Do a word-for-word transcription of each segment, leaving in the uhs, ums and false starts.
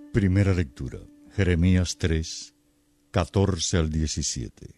Primera lectura, Jeremías tres, catorce al diecisiete.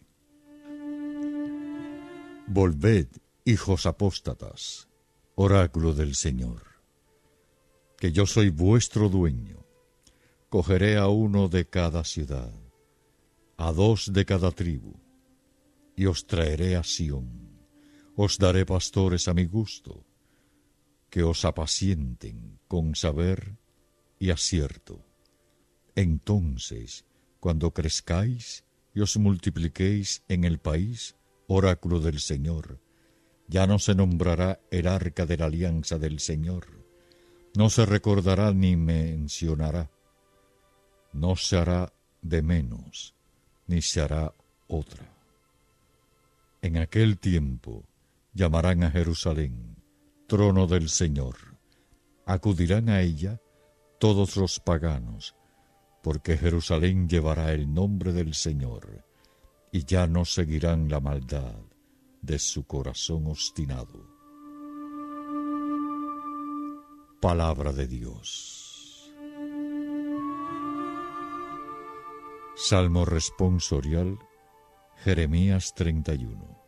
Volved, hijos apóstatas, oráculo del Señor, que yo soy vuestro dueño. Cogeré a uno de cada ciudad, a dos de cada tribu, y os traeré a Sión. Os daré pastores a mi gusto, que os apacienten con saber y acierto. Entonces, cuando crezcáis y os multipliquéis en el país, oráculo del Señor, ya no se nombrará el arca de la alianza del Señor, no se recordará ni mencionará, no se hará de menos, ni se hará otra. En aquel tiempo llamarán a Jerusalén, trono del Señor. Acudirán a ella todos los paganos, porque Jerusalén llevará el nombre del Señor, y ya no seguirán la maldad de su corazón obstinado. Palabra de Dios. Salmo responsorial, Jeremías treinta y uno.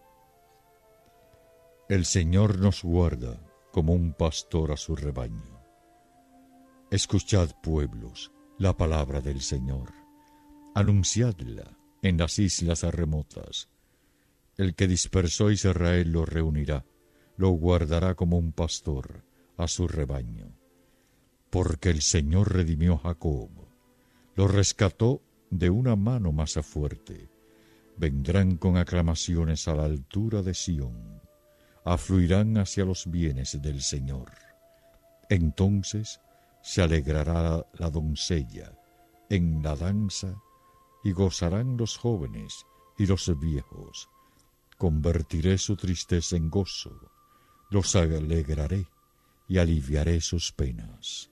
El Señor nos guarda como un pastor a su rebaño. Escuchad, pueblos, la palabra del Señor. Anunciadla en las islas remotas. El que dispersó a Israel lo reunirá, lo guardará como un pastor a su rebaño. Porque el Señor redimió a Jacob, lo rescató de una mano más fuerte. Vendrán con aclamaciones a la altura de Sión, afluirán hacia los bienes del Señor. Entonces se alegrará la doncella en la danza, y gozarán los jóvenes y los viejos. Convertiré su tristeza en gozo, los alegraré y aliviaré sus penas.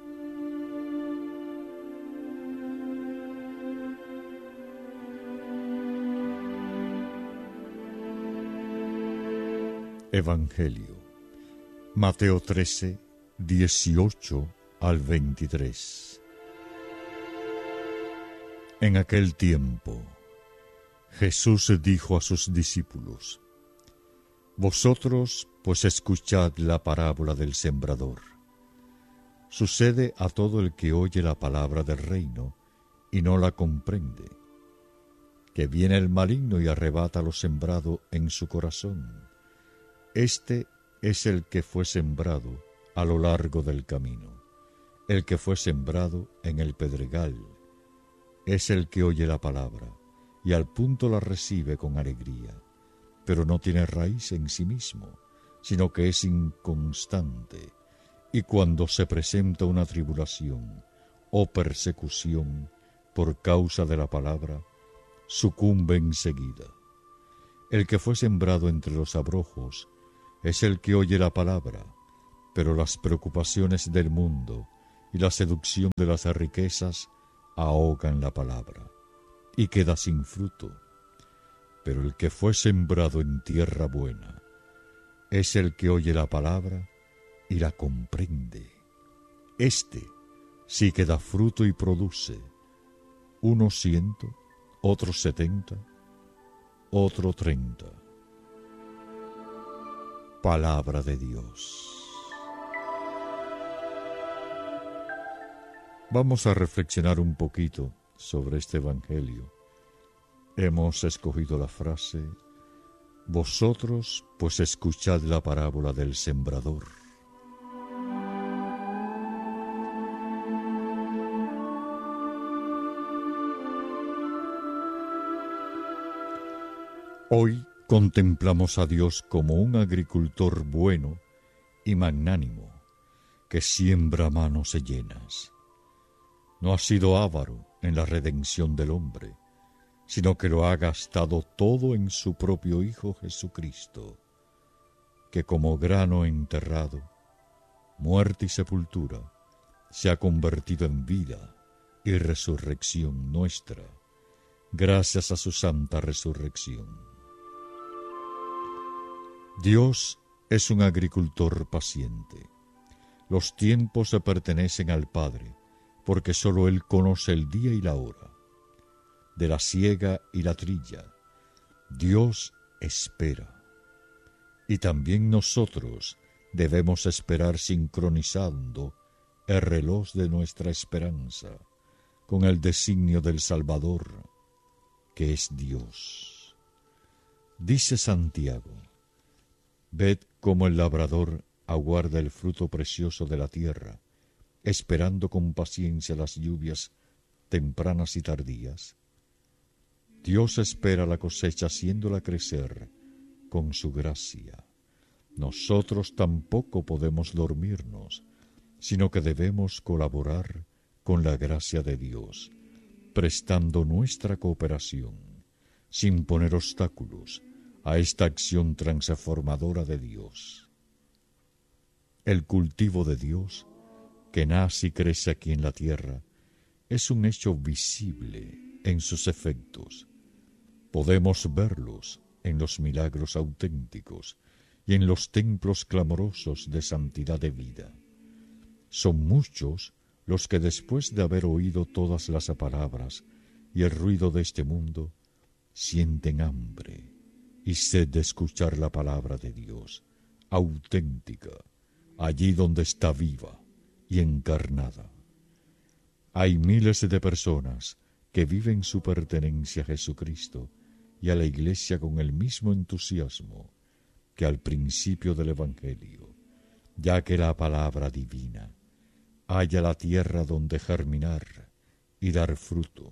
Evangelio, Mateo trece, dieciocho al veintitrés. En aquel tiempo, Jesús dijo a sus discípulos: Vosotros, pues, escuchad la parábola del sembrador. Sucede a todo el que oye la palabra del reino y no la comprende, que viene el maligno y arrebata lo sembrado en su corazón. Este es el que fue sembrado a lo largo del camino. El que fue sembrado en el pedregal es el que oye la palabra y al punto la recibe con alegría, pero no tiene raíz en sí mismo, sino que es inconstante, y cuando se presenta una tribulación o persecución por causa de la palabra, sucumbe enseguida. El que fue sembrado entre los abrojos es el que oye la palabra, pero las preocupaciones del mundo y la seducción de las riquezas ahogan la palabra, y queda sin fruto. Pero el que fue sembrado en tierra buena es el que oye la palabra y la comprende. Este sí que da fruto y produce, uno ciento, otro setenta, otro treinta. Palabra de Dios. Vamos a reflexionar un poquito sobre este Evangelio. Hemos escogido la frase: Vosotros, pues, escuchad la parábola del sembrador. Hoy contemplamos a Dios como un agricultor bueno y magnánimo, que siembra a manos llenas. No ha sido avaro en la redención del hombre, sino que lo ha gastado todo en su propio Hijo Jesucristo, que como grano enterrado, muerte y sepultura, se ha convertido en vida y resurrección nuestra, gracias a su santa resurrección. Dios es un agricultor paciente. Los tiempos se pertenecen al Padre, porque sólo Él conoce el día y la hora. De la siega y la trilla, Dios espera. Y también nosotros debemos esperar sincronizando el reloj de nuestra esperanza con el designio del Salvador, que es Dios. Dice Santiago: ved cómo el labrador aguarda el fruto precioso de la tierra, esperando con paciencia las lluvias tempranas y tardías. Dios espera la cosecha haciéndola crecer con su gracia. Nosotros tampoco podemos dormirnos, sino que debemos colaborar con la gracia de Dios, prestando nuestra cooperación, sin poner obstáculos a esta acción transformadora de Dios. El cultivo de Dios, que nace y crece aquí en la tierra, es un hecho visible en sus efectos. Podemos verlos en los milagros auténticos y en los templos clamorosos de santidad de vida. Son muchos los que después de haber oído todas las palabras y el ruido de este mundo, sienten hambre y sed de escuchar la palabra de Dios, auténtica, allí donde está viva y encarnada. Hay miles de personas que viven su pertenencia a Jesucristo y a la Iglesia con el mismo entusiasmo que al principio del Evangelio, ya que la palabra divina haya la tierra donde germinar y dar fruto.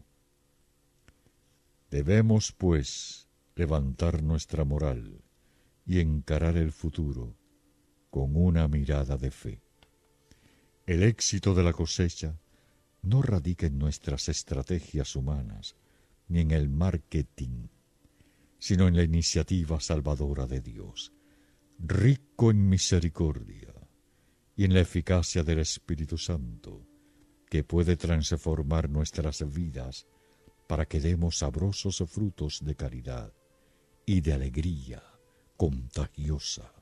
Debemos, pues, levantar nuestra moral y encarar el futuro con una mirada de fe. El éxito de la cosecha no radica en nuestras estrategias humanas ni en el marketing, sino en la iniciativa salvadora de Dios, rico en misericordia, y en la eficacia del Espíritu Santo, que puede transformar nuestras vidas para que demos sabrosos frutos de caridad y de alegría contagiosa.